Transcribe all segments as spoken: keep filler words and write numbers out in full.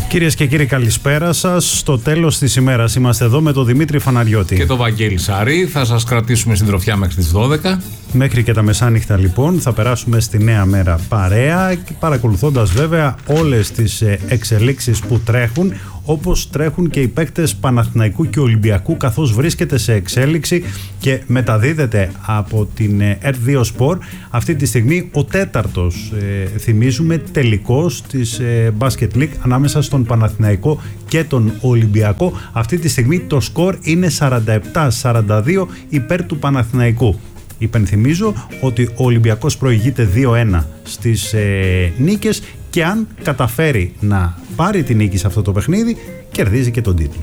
Κυρίες και κύριοι, καλησπέρα σας. Στο τέλος της ημέρας είμαστε εδώ με τον Δημήτρη Φαναριώτη και τον Βαγγέλη Σαρή. Θα σας κρατήσουμε συντροφιά μέχρι τις δώδεκα. Μέχρι και τα μεσάνυχτα λοιπόν θα περάσουμε στη νέα μέρα παρέα, παρακολουθώντας βέβαια όλες τις εξελίξεις που τρέχουν, όπως τρέχουν και οι παίκτες Παναθηναϊκού και Ολυμπιακού, καθώς βρίσκεται σε εξέλιξη και μεταδίδεται από την ερ δύο Sport αυτή τη στιγμή ο τέταρτος, ε, θυμίζουμε, τελικός της ε, Basket League ανάμεσα στον Παναθηναϊκό και τον Ολυμπιακό. Αυτή τη στιγμή το σκορ είναι σαράντα επτά σαράντα δύο υπέρ του Παναθηναϊκού. Υπενθυμίζω ότι ο Ολυμπιακός προηγείται δύο ένα στις ε, νίκες και αν καταφέρει να πάρει τη νίκη σε αυτό το παιχνίδι, κερδίζει και τον τίτλο.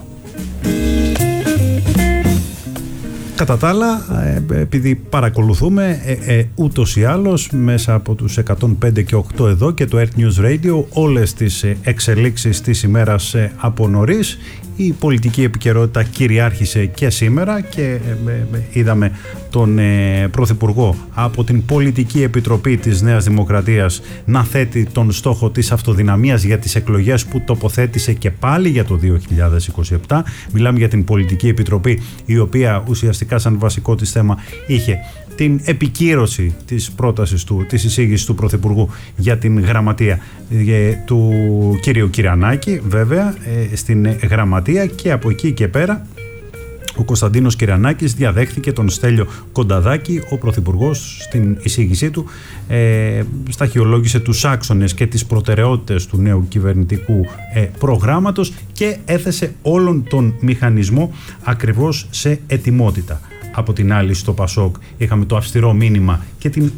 Κατά τα άλλα, επειδή παρακολουθούμε ε, ε, ούτως ή άλλως μέσα από τους εκατόν πέντε και οκτώ εδώ και το Earth News Radio όλες τις εξελίξεις της ημέρας ε, από νωρίς, η πολιτική επικαιρότητα κυριάρχησε και σήμερα και ε, ε, είδαμε τον ε, Πρωθυπουργό από την Πολιτική Επιτροπή της Νέας Δημοκρατίας να θέτει τον στόχο της αυτοδυναμίας για τις εκλογές που τοποθέτησε και πάλι για το δύο χιλιάδες είκοσι επτά. Μιλάμε για την Πολιτική Επιτροπή, η οποία ουσιαστικά σαν βασικό της θέμα είχε την επικύρωση της πρότασης του, της εισήγησης του Πρωθυπουργού για την γραμματεία ε, του κύριου Κυρανάκη, βέβαια ε, στην γραμματεία, και από εκεί και πέρα ο Κωνσταντίνος Κυρανάκης διαδέχθηκε τον Στέλιο Κονταδάκη. Ο Πρωθυπουργός στην εισήγησή του ε, σταχυολόγησε τους άξονες και τις προτεραιότητες του νέου κυβερνητικού ε, προγράμματος και έθεσε όλον τον μηχανισμό ακριβώς σε ετοιμότητα. Από την άλλη, στο Πασόκ είχαμε το αυστηρό μήνυμα και την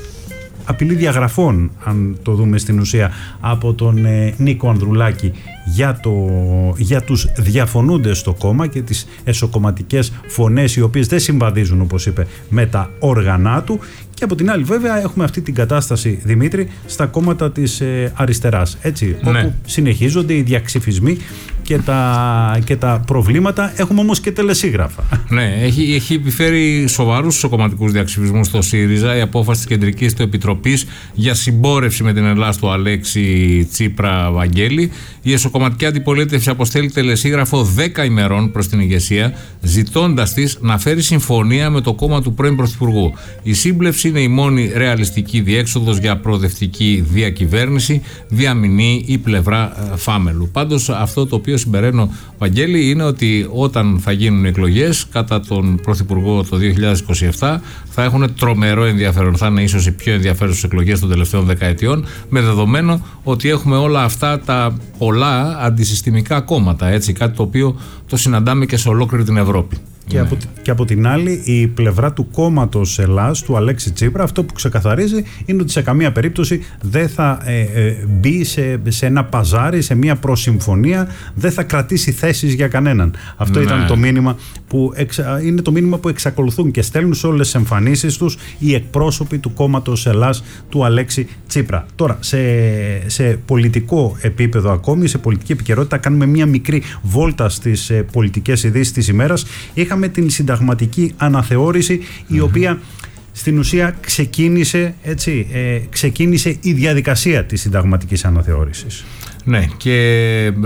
απειλή διαγραφών, αν το δούμε στην ουσία, από τον ε, Νίκο Ανδρουλάκη για, το, για τους διαφωνούντες στο κόμμα και τις εσωκομματικές φωνές οι οποίες δεν συμβαδίζουν, όπως είπε, με τα όργανά του. Και από την άλλη βέβαια έχουμε αυτή την κατάσταση, Δημήτρη, στα κόμματα της ε, αριστεράς, έτσι, ναι, όπου συνεχίζονται οι διαξυφισμοί και τα, και τα προβλήματα. Έχουμε όμως και τελεσίγραφα. Ναι, έχει, έχει επιφέρει σοβαρούς εσωκομματικούς διαξυφισμούς στο ΣΥΡΙΖΑ η απόφαση της Κεντρικής του Επιτροπής για συμπόρευση με την Ελλάδα του Αλέξη Τσίπρα Βαγγέλη. Η εσωκομματική αντιπολίτευση αποστέλει τελεσίγραφο δέκα ημερών προς την ηγεσία, ζητώντας της να φέρει συμφωνία με το κόμμα του πρώην Πρωθυπουργού. Η σύμπλευση είναι η μόνη ρεαλιστική διέξοδος για προοδευτική διακυβέρνηση, διαμηνεί η πλευρά Φάμελου. Πάντως, αυτό το οποίο συμπεραίνω, Βαγγέλη, είναι ότι όταν θα γίνουν εκλογές κατά τον Πρωθυπουργό το δύο χιλιάδες είκοσι επτά θα έχουν τρομερό ενδιαφέρον. Θα είναι ίσως οι πιο ενδιαφέρουσες εκλογές των τελευταίων δεκαετιών, με δεδομένο ότι έχουμε όλα αυτά τα πολλά αντισυστημικά κόμματα, έτσι, κάτι το οποίο το συναντάμε και σε ολόκληρη την Ευρώπη. Και, ναι. από, και από την άλλη, η πλευρά του κόμματος Ελλάς, του Αλέξη Τσίπρα, αυτό που ξεκαθαρίζει είναι ότι σε καμία περίπτωση δεν θα ε, ε, μπει σε, σε ένα παζάρι, σε μια προσυμφωνία, δεν θα κρατήσει θέσεις για κανέναν. Αυτό ναι. ήταν το μήνυμα που εξα, είναι το μήνυμα που εξακολουθούν και στέλνουν σε όλες τις εμφανίσεις τους οι εκπρόσωποι του κόμματος Ελλάς, του Αλέξη Τσίπρα. Τώρα, σε, σε πολιτικό επίπεδο ακόμη, σε πολιτική επικαιρότητα, κάνουμε μια μικρή βόλτα στις ε, πολιτικές ειδήσεις της ημέρας. Είχαμε την συνταγματική αναθεώρηση, η mm-hmm. οποία στην ουσία ξεκίνησε, έτσι, ε, ξεκίνησε η διαδικασία της συνταγματικής αναθεώρησης. Ναι, και ε,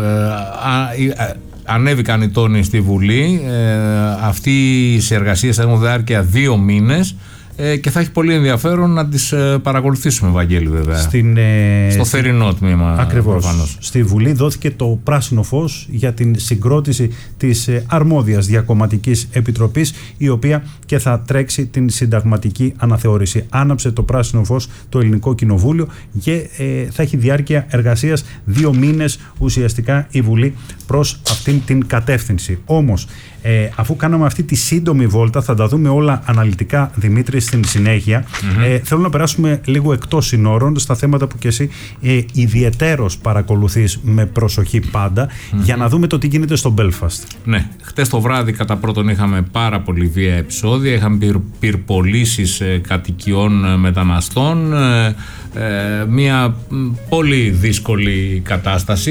α, α, ανέβηκαν οι τόνοι στη Βουλή. Ε, αυτοί οι εργασίες θα έχουν διάρκεια δύο μήνες. Και θα έχει πολύ ενδιαφέρον να τις παρακολουθήσουμε, Βαγγέλη, βέβαια. Στην, ε, Στο θερινό τμήμα. Ακριβώς. Προφανώς. Στη Βουλή δόθηκε το πράσινο φως για την συγκρότηση της αρμόδιας διακομματικής επιτροπής, η οποία και θα τρέξει την συνταγματική αναθεώρηση. Άναψε το πράσινο φως το Ελληνικό Κοινοβούλιο και ε, θα έχει διάρκεια εργασίας δύο μήνες ουσιαστικά η Βουλή προς αυτήν την κατεύθυνση. Όμως, Ε, αφού κάναμε αυτή τη σύντομη βόλτα, θα τα δούμε όλα αναλυτικά, Δημήτρη, στην συνέχεια. Mm-hmm. Ε, θέλω να περάσουμε λίγο εκτός συνόρων στα θέματα που και εσύ ε, ιδιαιτέρως παρακολουθείς με προσοχή πάντα, mm-hmm. για να δούμε το τι γίνεται στο Belfast. Ναι, χτες το βράδυ κατά πρώτον είχαμε πάρα πολύ βία επεισόδια, είχαμε πυρ, πυρπολίσεις ε, κατοικιών ε, μεταναστών, ε, ε, μια πολύ δύσκολη κατάσταση.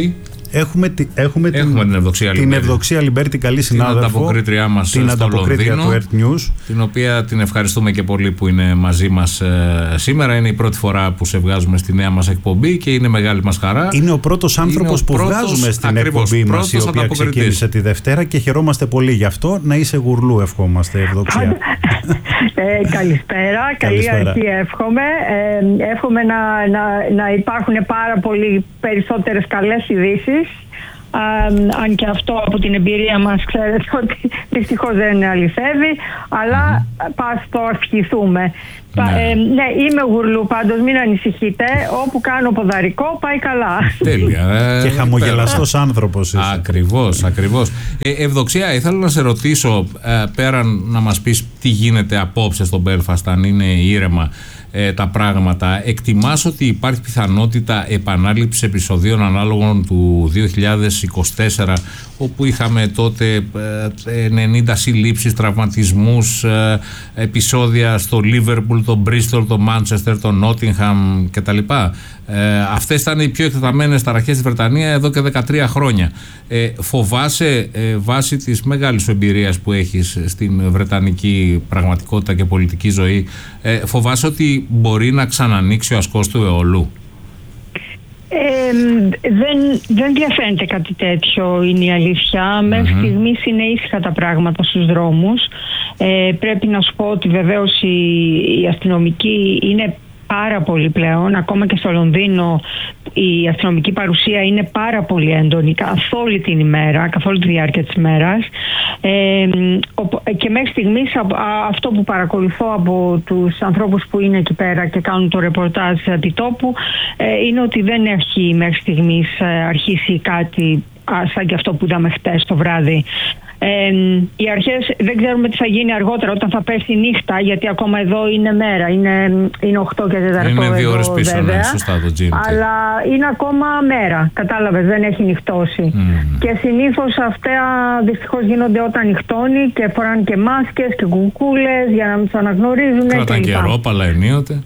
Έχουμε, τη, έχουμε, έχουμε την, την Ευδοξία την Ευδοξία Λιμπέρτη, καλή συνάδελφο. Την ανταποκρίτριά μας την στο ανταποκρίτρια Λονδίνο, του Earth News. Την οποία την ευχαριστούμε και πολύ που είναι μαζί μας ε, σήμερα. Είναι η πρώτη φορά που σε βγάζουμε στη νέα μας εκπομπή και είναι μεγάλη μας χαρά. Είναι ο πρώτος άνθρωπος που πρώτος, βγάζουμε στην ακριβώς, εκπομπή μας, η οποία ξεκίνησε τη Δευτέρα, και χαιρόμαστε πολύ γι' αυτό. Να είσαι γουρλού, ευχόμαστε, Ευδοξία. ε, καλησπέρα, καλή αρχή εύχομαι. Ε, εύχομαι να, να, να υπάρχουν πάρα πολύ περισσότερες καλές ειδήσεις. Uh, αν και αυτό από την εμπειρία μας ξέρετε ότι δυστυχώς δεν αληθεύει, αλλά mm. πας το ευχηθούμε. Ναι. Ε, ναι, είμαι γουρλού πάντως, μην ανησυχείτε. Όπου κάνω ποδαρικό πάει καλά. Τέλεια. Ε, και χαμογελαστός άνθρωπος είσαι. Ακριβώς, ακριβώς. Ε, Ευδοξία, ήθελα να σε ρωτήσω, ε, πέραν να μας πεις τι γίνεται απόψε στο Belfast, αν είναι ήρεμα ε, τα πράγματα, εκτιμάς ότι υπάρχει πιθανότητα επανάληψης επεισοδίων ανάλογων του δύο χιλιάδες είκοσι τέσσερα, όπου είχαμε τότε ε, ενενήντα συλλήψεις, τραυματισμούς, ε, επεισόδια στο Λίβερπουλ, το Μπρίστολ, το Μάντσεστερ, το Νότιγχαμ κτλ. Ε, αυτές ήταν οι πιο εκτεταμένες ταραχές στη Βρετανία εδώ και δεκατρία χρόνια. Ε, φοβάσαι, ε, βάσει της μεγάλης σου εμπειρίας που έχεις στην βρετανική πραγματικότητα και πολιτική ζωή, ε, φοβάσαι ότι μπορεί να ξανανοίξει ο ασκός του αιωλού? Ε, δεν, δεν διαφαίνεται κάτι τέτοιο, είναι η αλήθεια. Mm-hmm. Μέχρι στιγμής είναι ήσυχα τα πράγματα στους δρόμους. Ε, πρέπει να σου πω ότι βεβαίως η, η αστυνομική είναι πάρα πολύ πλέον, ακόμα και στο Λονδίνο η αστυνομική παρουσία είναι πάρα πολύ έντονη καθ' όλη την ημέρα, καθ' όλη τη διάρκεια της ημέρας. Ε, και μέχρι στιγμής αυτό που παρακολουθώ από τους ανθρώπους που είναι εκεί πέρα και κάνουν το ρεπορτάζ αντιτόπου είναι ότι δεν έχει μέχρι στιγμής αρχίσει κάτι σαν και αυτό που είδαμε χτες το βράδυ. Ε, οι αρχές δεν ξέρουμε τι θα γίνει αργότερα όταν θα πέσει η νύχτα, γιατί ακόμα εδώ είναι μέρα, είναι, είναι οκτώ και τέσσερα. Είναι δύο ώρες πίσω, ναι, σωστά το τζι εμ τι. Αλλά είναι ακόμα μέρα, κατάλαβες, δεν έχει νυχτώσει. Mm. Και συνήθως αυτά δυστυχώς γίνονται όταν νυχτώνει και φοράνε και μάσκες και κουκούλες για να μην τους αναγνωρίζουν. Κρατάνε και ρόπαλα ενίοτε.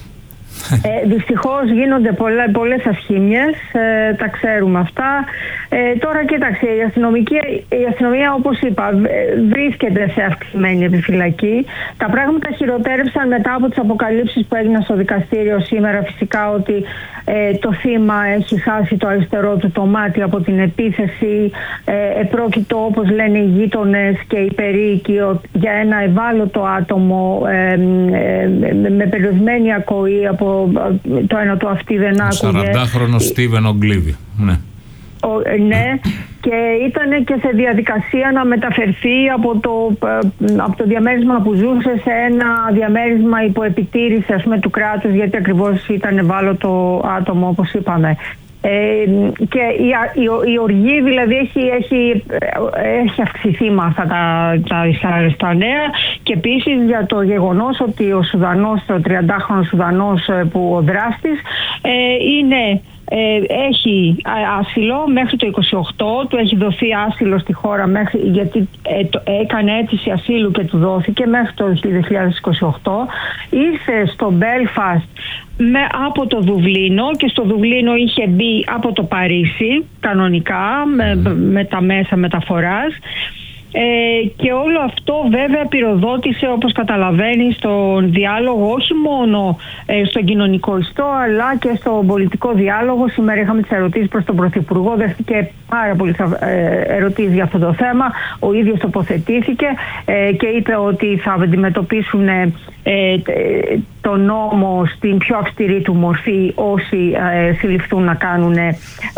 Ε, δυστυχώς γίνονται πολλές, πολλές ασχήμιες, ε, τα ξέρουμε αυτά. Ε, τώρα κοίταξε, η, αστυνομική, η αστυνομία, όπως είπα, βρίσκεται σε αυξημένη επιφυλακή. Τα πράγματα χειροτέρευσαν μετά από τις αποκαλύψεις που έγιναν στο δικαστήριο σήμερα. Φυσικά ότι ε, το θύμα έχει χάσει το αριστερό του το μάτι από την επίθεση. Ε, επρόκειτο, όπως λένε οι γείτονες και οι περίοικοι, για ένα ευάλωτο άτομο ε, ε, ε, με περιορισμένη ακοή από το ένα του αυτή δεν άκουγε. σαραντάχρονος Στίβεν Ογκλίβι. Ναι. Ο, ναι, και ήταν και σε διαδικασία να μεταφερθεί από το, από το διαμέρισμα που ζούσε σε ένα διαμέρισμα υπό επιτήρηση, ας πούμε, του κράτους, γιατί ακριβώς ήταν ευάλωτο άτομο, όπως είπαμε. Ε, και η, η, η οργή δηλαδή έχει, έχει, έχει αυξηθεί με αυτά τα, τα, τα νέα, και επίσης για το γεγονός ότι ο Σουδανός, ο τριαντάχρονος Σουδανός που ο δράστης ε, είναι Ε, έχει άσυλο μέχρι το είκοσι οκτώ, του έχει δοθεί άσυλο στη χώρα μέχρι, γιατί ε, το, έκανε αίτηση ασύλου και του δόθηκε μέχρι το δύο χιλιάδες είκοσι οκτώ. Ήρθε στο Belfast με, από το Δουβλίνο, και στο Δουβλίνο είχε μπει από το Παρίσι κανονικά με, με τα μέσα μεταφοράς. Ε, και όλο αυτό βέβαια πυροδότησε, όπως καταλαβαίνεις, στον διάλογο όχι μόνο ε, στον κοινωνικό ιστό αλλά και στον πολιτικό διάλογο. Σήμερα είχαμε τις ερωτήσεις προς τον Πρωθυπουργό, δέχτηκε πάρα πολλές ε, ερωτήσεις για αυτό το θέμα. Ο ίδιος τοποθετήθηκε ε, και είπε ότι θα αντιμετωπίσουν ε, ε, το νόμο στην πιο αυστηρή του μορφή όσοι ε, συλληφθούν να κάνουν ε,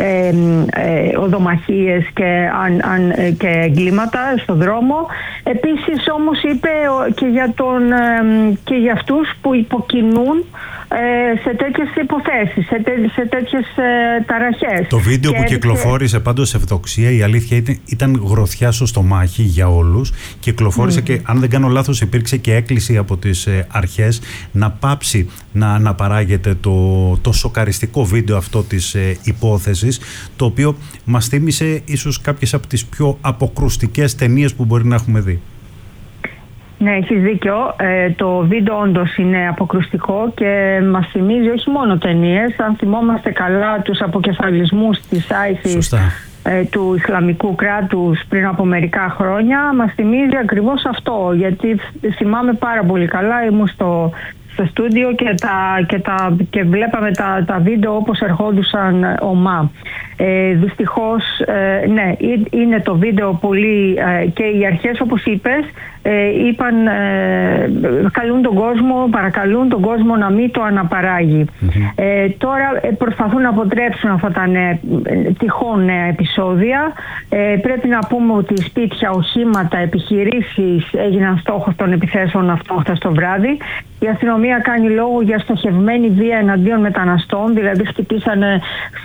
ε, οδομαχίες και, αν, αν, ε, και εγκλήματα στον δρόμο. Επίσης όμως είπε και για, τον, ε, και για αυτούς που υποκινούν ε, σε τέτοιες υποθέσεις, σε, τέ, σε τέτοιες ε, ταραχές. Το βίντεο και που κυκλοφόρησε πάντως, Ευδοξία, η αλήθεια ήταν, ήταν γροθιά στο στομάχι για όλους. Κυκλοφόρησε mm. και αν δεν κάνω λάθος υπήρξε και έκκληση από τις ε, αρχές να πάψει να, να παράγεται το, το σοκαριστικό βίντεο αυτό της ε, υπόθεσης, το οποίο μας θύμισε ίσως κάποιες από τις πιο αποκρουστικές ταινίες που μπορεί να έχουμε δει. Ναι, έχεις δίκιο. Ε, το βίντεο όντως είναι αποκρουστικό και μας θυμίζει όχι μόνο ταινίες. Αν θυμόμαστε καλά τους αποκεφαλισμούς της άισις ε, του Ισλαμικού κράτους πριν από μερικά χρόνια, μας θυμίζει ακριβώς αυτό. Γιατί θυμάμαι πάρα πολύ καλά, ήμουν στο, στο στούντιο και, τα, και, τα, και βλέπαμε τα, τα βίντεο όπως ερχόντουσαν ομά. Ε, δυστυχώς, ε, ναι, είναι το βίντεο πολύ ε, και οι αρχές, όπως είπες, ε, είπαν, ε, καλούν τον κόσμο, παρακαλούν τον κόσμο να μην το αναπαράγει. Mm-hmm. Ε, τώρα ε, προσπαθούν να αποτρέψουν αυτά τα νέα, τυχόν νέα επεισόδια. Ε, πρέπει να πούμε ότι σπίτια, οχήματα, επιχειρήσεις έγιναν στόχος των επιθέσεων αυτών χθες το βράδυ. Η αστυνομία κάνει λόγο για στοχευμένη βία εναντίον μεταναστών, δηλαδή χτυπήσανε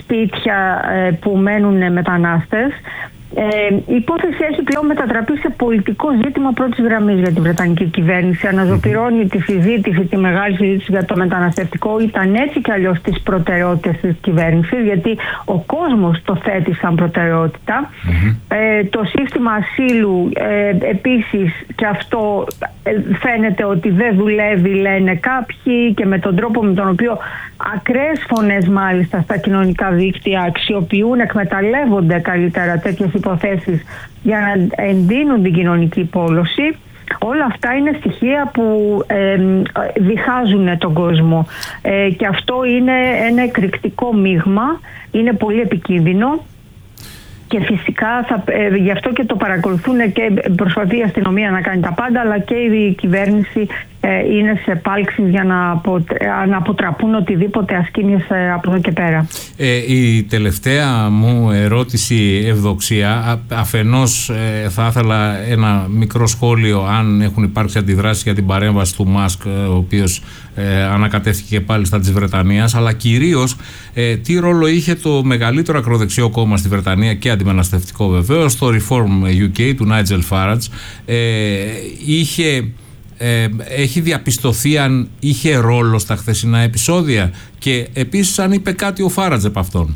σπίτια ε, που μένουν μετανάστες. Ε, η υπόθεση έχει πλέον μετατραπεί σε πολιτικό ζήτημα πρώτης γραμμής για την Βρετανική κυβέρνηση. Αναζωπυρώνει τη συζήτηση, τη μεγάλη συζήτηση για το μεταναστευτικό. Ήταν έτσι κι αλλιώς τις προτεραιότητες της κυβέρνησης, γιατί ο κόσμος το θέτει σαν προτεραιότητα. Mm-hmm. Ε, το σύστημα ασύλου ε, επίσης και αυτό ε, φαίνεται ότι δεν δουλεύει, λένε κάποιοι, και με τον τρόπο με τον οποίο ακραίες φωνές μάλιστα στα κοινωνικά δίκτυα αξιοποιούν, εκμεταλλεύονται καλύτερα τέτοιες υποθέσεις για να εντείνουν την κοινωνική πόλωση. Όλα αυτά είναι στοιχεία που ε, διχάζουν τον κόσμο ε, και αυτό είναι ένα εκρηκτικό μείγμα, είναι πολύ επικίνδυνο. Και φυσικά θα, ε, γι' αυτό και το παρακολουθούν και προσπαθεί η αστυνομία να κάνει τα πάντα, αλλά και η κυβέρνηση ε, είναι σε πάλξεις για να, απο, να αποτραπούν οτιδήποτε ασκήμιες ε, από εδώ και πέρα. Ε, η τελευταία μου ερώτηση, Ευδοξία, αφενός ε, θα ήθελα ένα μικρό σχόλιο αν έχουν υπάρξει αντιδράσεις για την παρέμβαση του Μάσκ, ο οποίος ε, ανακατεύτηκε πάλι στα της Βρετανίας, αλλά κυρίως ε, τι ρόλο είχε το μεγαλύτερο ακροδεξιό κόμμα στη Βρετανία και αντιμεταναστευτικό βεβαίως, το Reform γιου κέι του Νάιτζελ Φάραντζ. Ε, είχε, ε, έχει διαπιστωθεί αν είχε ρόλο στα χθεσινά επεισόδια και επίσης αν είπε κάτι ο Φάραντζ επ' αυτόν.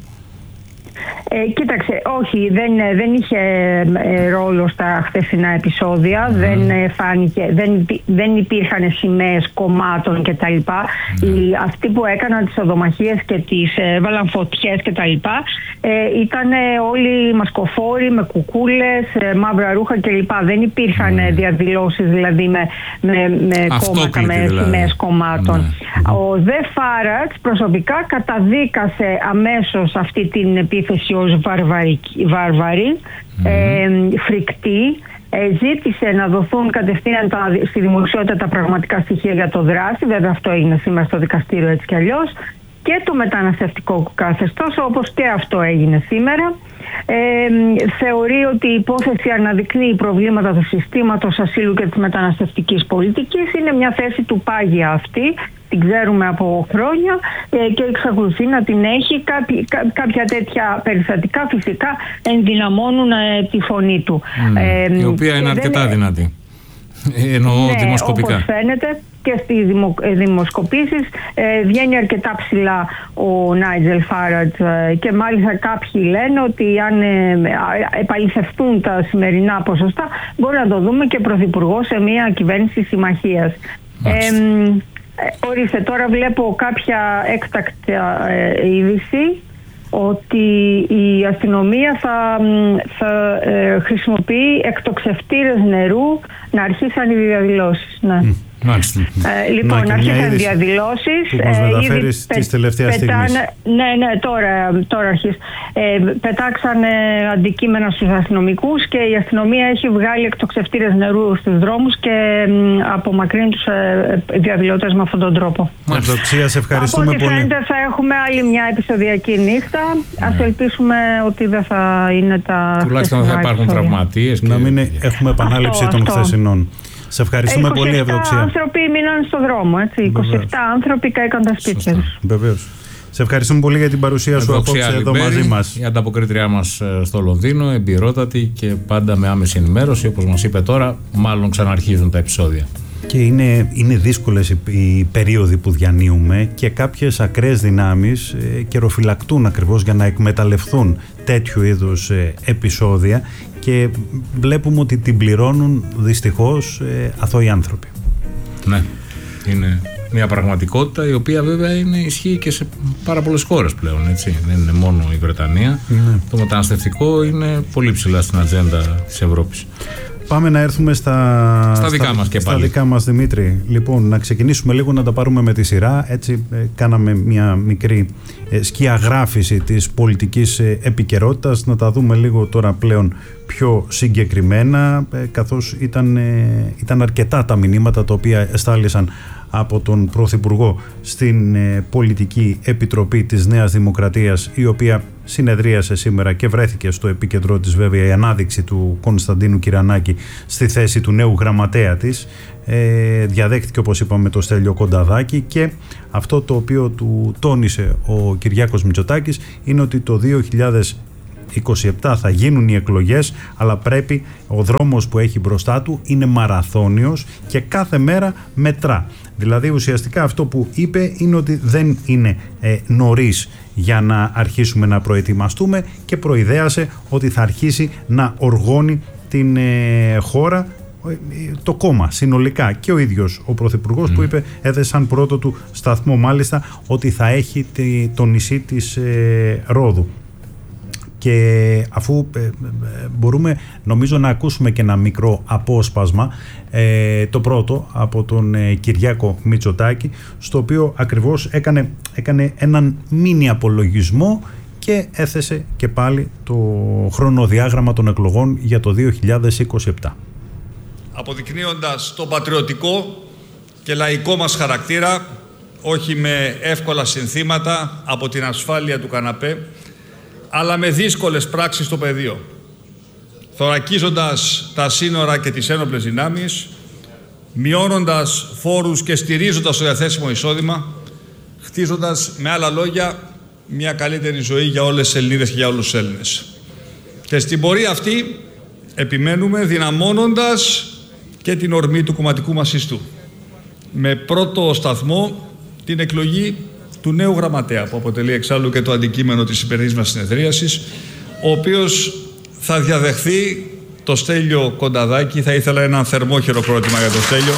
Ε, κοίταξε, όχι, δεν, δεν είχε ε, ρόλο στα χθεσινά επεισόδια, mm. δεν, ε, φάνηκε, δεν, δεν υπήρχαν σημαίες κομμάτων κτλ. Mm. Οι, αυτοί που έκαναν τις οδομαχίες και τις ε, έβαλαν φωτιές κτλ. Ε, ήταν όλοι μασκοφόροι με κουκούλες, ε, μαύρα ρούχα κλπ. Δεν υπήρχαν mm. διαδηλώσεις δηλαδή με, με, με κόμματα, με δηλαδή. σημαίες κομμάτων. Mm. Ο Δε Φάραντζ προσωπικά καταδίκασε αμέσως αυτή την επίθεση ως βαρβαρή, βαρβαρή mm. ε, φρικτή. Ε, ζήτησε να δοθούν κατευθείαν τα, στη δημοσιότητα τα πραγματικά στοιχεία για το δράση. Βέβαια αυτό έγινε σήμερα στο δικαστήριο έτσι κι αλλιώς. Και το μεταναστευτικό καθεστώς, όπως και αυτό έγινε σήμερα. Ε, θεωρεί ότι η υπόθεση αναδεικνύει προβλήματα του συστήματος ασύλου και της μεταναστευτικής πολιτικής. Είναι μια θέση του πάγια αυτή, την ξέρουμε από χρόνια ε, και εξακολουθεί να την έχει. Κάποιοι, κά, κάποια τέτοια περιστατικά φυσικά ενδυναμώνουν ε, τη φωνή του. Mm, ε, η οποία είναι αρκετά δεν... δυνατή. Εννοώ ναι, δημοσκοπικά. Όπως φαίνεται και στις δημο, δημοσκοπήσεις ε, βγαίνει αρκετά ψηλά ο Νάιτζελ Φάραντζ ε, και μάλιστα κάποιοι λένε ότι αν ε, επαληθευτούν τα σημερινά ποσοστά μπορεί να το δούμε και πρωθυπουργό σε μια κυβέρνηση συμμαχίας. Ε, ορίστε, τώρα βλέπω κάποια έκτακτα ε, είδηση ότι η αστυνομία θα, θα ε, χρησιμοποιεί εκτοξευτήρες νερού να αρχίσαν οι διαδηλώσεις. Ναι. Mm, μάλιστα. Ε, λοιπόν, να αρχίσαν οι διαδηλώσεις. Που μας μεταφέρεις ε, της τελευταίας στιγμής. Ναι, ναι, τώρα, τώρα αρχίζει. Ε, πετάξανε αντικείμενα στους αστυνομικούς και η αστυνομία έχει βγάλει εκτοξευτήρες νερού στους δρόμους και μ, απομακρύνει τους ε, διαδηλωτές με αυτόν τον τρόπο. Ευδοξία, σε ευχαριστούμε πολύ. Από ό,τι φαίνεται θα έχουμε άλλη μια επεισοδιακή νύχτα. Ναι. Ας ελπίσουμε ότι δεν θα είναι τα... Τουλάχιστον δεν θα υπάρχουν τραυματίες. Και... να μην έχουμε επανάληψη αυτό, των αυτό. χθεσινών. Σε ευχαριστούμε πολύ, Ευδοξία. είκοσι επτά άνθρωποι μείναν στον δρόμο, έτσι. Βεβαίως. είκοσι επτά άνθρωποι καήκαν τα σπίτια τους. Βεβαίως. Σε ευχαριστούμε πολύ για την παρουσία σου απόψε εδώ μαζί μας. Η ανταποκρίτριά μας στο Λονδίνο, εμπειρότατη και πάντα με άμεση ενημέρωση. Όπως μας είπε τώρα, μάλλον ξαναρχίζουν τα επεισόδια. Και είναι, είναι δύσκολες οι, οι περίοδοι που διανύουμε και κάποιες ακραίες δυνάμεις ε, καιροφυλακτούν ακριβώς για να εκμεταλλευτούν τέτοιου είδους ε, επεισόδια και βλέπουμε ότι την πληρώνουν δυστυχώς ε, αθώοι άνθρωποι. Ναι, είναι μια πραγματικότητα η οποία βέβαια είναι, ισχύει και σε πάρα πολλές χώρες πλέον, έτσι. Δεν είναι μόνο η Βρετανία. Ναι. Το μεταναστευτικό είναι πολύ ψηλά στην ατζέντα της Ευρώπης. Πάμε να έρθουμε στα, στα δικά στα, μας και πάλι. Στα δικά μας, Δημήτρη. Λοιπόν, να ξεκινήσουμε λίγο να τα πάρουμε με τη σειρά. Έτσι, ε, κάναμε μια μικρή ε, σκιαγράφηση της πολιτικής ε, επικαιρότητας. Να τα δούμε λίγο τώρα πλέον πιο συγκεκριμένα, ε, καθώς ήταν, ε, ήταν αρκετά τα μηνύματα τα οποία εστάλησαν από τον Πρωθυπουργό στην ε, Πολιτική Επιτροπή της Νέας Δημοκρατίας, η οποία συνεδρίασε σήμερα και βρέθηκε στο επίκεντρό της βέβαια η ανάδειξη του Κωνσταντίνου Κυρανάκη στη θέση του νέου γραμματέα της. Ε, διαδέχτηκε, όπως είπαμε, το Στέλιο Κονταδάκη, και αυτό το οποίο του τόνισε ο Κυριάκος Μητσοτάκης είναι ότι το δύο χιλιάδες είκοσι επτά θα γίνουν οι εκλογές, αλλά πρέπει, ο δρόμος που έχει μπροστά του είναι μαραθώνιος και κάθε μέρα μετρά. Δηλαδή ουσιαστικά αυτό που είπε είναι ότι δεν είναι ε, νωρίς για να αρχίσουμε να προετοιμαστούμε, και προειδέασε ότι θα αρχίσει να οργώνει την ε, χώρα, το κόμμα συνολικά, και ο ίδιος ο Πρωθυπουργός mm. που είπε, έδεσε σαν πρώτο του σταθμό μάλιστα, ότι θα έχει τη, το νησί της ε, Ρόδου. Και αφού ε, μπορούμε νομίζω να ακούσουμε και ένα μικρό απόσπασμα, ε, το πρώτο από τον ε, Κυριάκο Μητσοτάκη, στο οποίο ακριβώς έκανε, έκανε έναν μίνι απολογισμό και έθεσε και πάλι το χρονοδιάγραμμα των εκλογών για το δύο χιλιάδες είκοσι επτά. Αποδεικνύοντας το πατριωτικό και λαϊκό μας χαρακτήρα, όχι με εύκολα συνθήματα από την ασφάλεια του καναπέ, αλλά με δύσκολες πράξεις στο πεδίο, θωρακίζοντας τα σύνορα και τις ένοπλες δυνάμεις, μειώνοντας φόρους και στηρίζοντας το διαθέσιμο εισόδημα, χτίζοντας με άλλα λόγια μια καλύτερη ζωή για όλες τις Ελληνίδες και για όλους τους Έλληνες. Και στην πορεία αυτή επιμένουμε δυναμώνοντας και την ορμή του κομματικού μας ιστού, με πρώτο σταθμό την εκλογή του νέου γραμματέα, που αποτελεί εξάλλου και το αντικείμενο της σημερινής μας συνεδρίασης, ο οποίος θα διαδεχθεί το Στέλιο Κονταδάκη. Θα ήθελα ένα θερμό χειροκρότημα για το Στέλιο,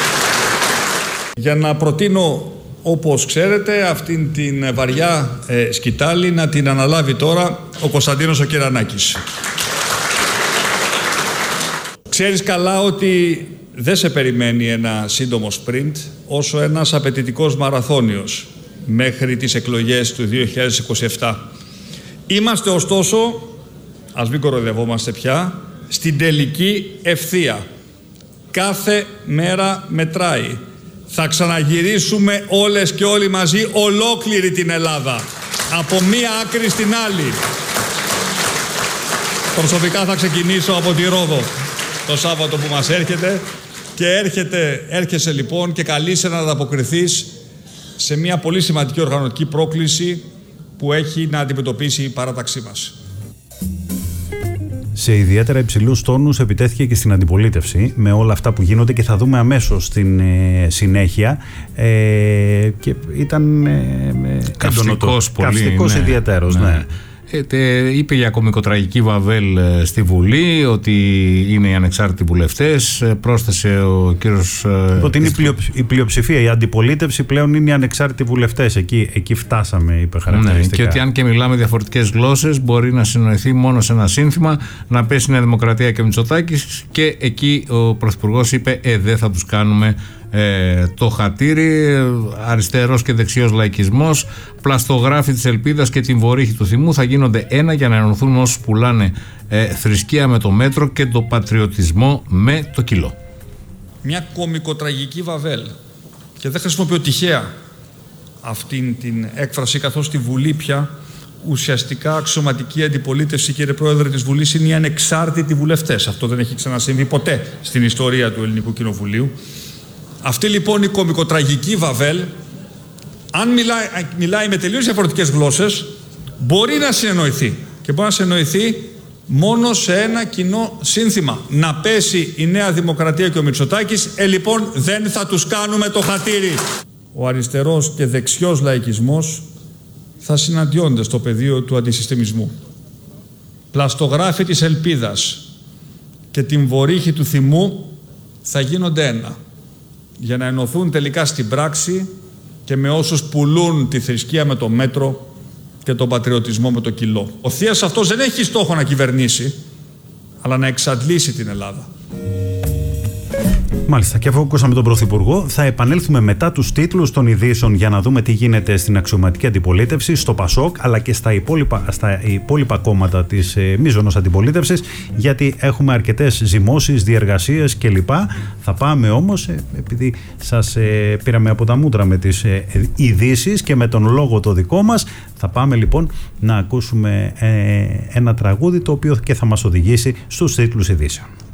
για να προτείνω, όπως ξέρετε, αυτήν την βαριά ε, σκητάλη να την αναλάβει τώρα ο Κωνσταντίνος ο Κυρανάκης. Ξέρεις καλά ότι δεν σε περιμένει ένα σύντομο σπριντ, όσο ένας απαιτητικός μαραθώνιος μέχρι τις εκλογές του δύο χιλιάδες είκοσι επτά. Είμαστε ωστόσο, ας μην κοροϊδευόμαστε πια, στην τελική ευθεία. Κάθε μέρα μετράει. Θα ξαναγυρίσουμε όλες και όλοι μαζί ολόκληρη την Ελλάδα, από μία άκρη στην άλλη. Προσωπικά θα ξεκινήσω από τη Ρόδο το Σάββατο που μας έρχεται, και έρχεται, έρχεσαι λοιπόν και καλείσαι να ανταποκριθείς σε μια πολύ σημαντική οργανωτική πρόκληση που έχει να αντιμετωπίσει η παράταξή μας. Σε ιδιαίτερα υψηλούς τόνους επιτέθηκε και στην αντιπολίτευση με όλα αυτά που γίνονται, και θα δούμε αμέσως στην ε, συνέχεια. Ε, και ήταν ε, καυστικός πολύ. Καυστικός ναι, ιδιαίτερος, ναι. ναι. Ε, είπε για κωμικοτραγική βαβέλ στη Βουλή, ότι είναι οι ανεξάρτητοι βουλευτές. Πρόσθεσε ο κύριος... Ότι είναι η πλειοψηφία, η αντιπολίτευση πλέον είναι οι ανεξάρτητοι βουλευτές. Εκεί, εκεί φτάσαμε, είπε χαρακτηριστικά. Ναι, και ότι αν και μιλάμε διαφορετικές γλώσσες, μπορεί να συνοηθεί μόνο σε ένα σύνθημα, να πέσει η Νέα Δημοκρατία και ο Μητσοτάκης, και εκεί ο Πρωθυπουργός είπε, ε, δεν θα τους κάνουμε Ε, το χατήρι. Αριστερός και δεξιός λαϊκισμός, πλαστογράφοι της ελπίδας και την βορύχη του θυμού θα γίνονται ένα για να ενωθούν όσους πουλάνε ε, θρησκεία με το μέτρο και το πατριωτισμό με το κιλό. Μια κωμικοτραγική βαβέλ, και δεν χρησιμοποιώ τυχαία αυτήν την έκφραση, καθώς στη Βουλή πια ουσιαστικά αξιωματική αντιπολίτευση, κύριε Πρόεδρε της Βουλής, είναι οι ανεξάρτητοι βουλευτές. Αυτό δεν έχει ξανασυμβεί ποτέ στην ιστορία του Ελληνικού Κοινοβουλίου. Αυτή λοιπόν η κωμικοτραγική βαβέλ, αν μιλάει, μιλάει με τελείως διαφορετικές γλώσσες, μπορεί να συνεννοηθεί, και μπορεί να συνεννοηθεί μόνο σε ένα κοινό σύνθημα. Να πέσει η Νέα Δημοκρατία και ο Μητσοτάκης, ε λοιπόν δεν θα τους κάνουμε το χατήρι. Ο αριστερός και δεξιός λαϊκισμός θα συναντιόνται στο πεδίο του αντισυστημισμού. Πλαστογράφοι της ελπίδας και την βορύχη του θυμού θα γίνονται ένα, για να ενωθούν τελικά στην πράξη και με όσους πουλούν τη θρησκεία με το μέτρο και τον πατριωτισμό με το κιλό. Ο Θείας αυτός δεν έχει στόχο να κυβερνήσει, αλλά να εξαντλήσει την Ελλάδα. Μάλιστα, και αφού ακούσαμε τον Πρωθυπουργό, θα επανέλθουμε μετά τους τίτλους των ειδήσεων για να δούμε τι γίνεται στην αξιωματική αντιπολίτευση, στο ΠΑΣΟΚ, αλλά και στα υπόλοιπα, στα υπόλοιπα κόμματα της ε, μείζωνος αντιπολίτευσης, γιατί έχουμε αρκετές ζυμώσεις, διεργασίες κλπ. Θα πάμε όμως, ε, επειδή σας ε, πήραμε από τα μούτρα με τις ε, ειδήσεις και με τον λόγο το δικό μας, θα πάμε λοιπόν να ακούσουμε ε, ένα τραγούδι το οποίο και θα μας οδηγήσει στους τίτλους ειδήσεων.